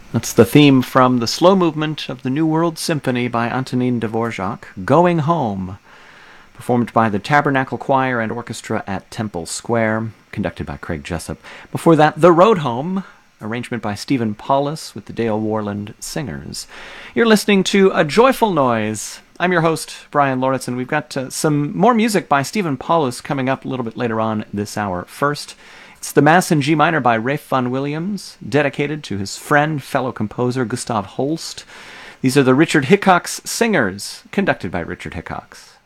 That's the theme from the slow movement of the New World Symphony by Antonin Dvorak, Going Home, performed by the Tabernacle Choir and Orchestra at Temple Square, conducted by Craig Jessup. Before that, The Road Home, arrangement by Stephen Paulus with the Dale Warland Singers. You're listening to A Joyful Noise. I'm your host, Brian Loritz, and we've got some more music by Stephen Paulus coming up a little bit later on this hour. First, it's the Mass in G minor by Ralph Vaughan Williams, dedicated to his friend, fellow composer Gustav Holst. These are the Richard Hickox Singers, conducted by Richard Hickox.